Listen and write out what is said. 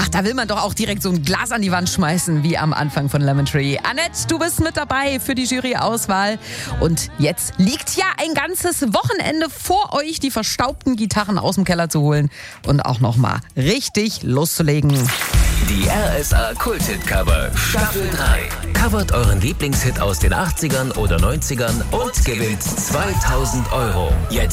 da will man doch auch direkt so ein Glas an die Wand schmeißen, wie am Anfang von Lemon Tree. Annette, du bist mit dabei für die Juryauswahl. Und jetzt liegt ja ein ganzes Wochenende vor euch, die verstaubten Gitarren aus dem Keller zu holen und auch nochmal richtig loszulegen. Die RSA Kult-Hit-Cover Staffel 3. Covert euren Lieblingshit aus den 80ern oder 90ern und gewinnt 2000 €. Jetzt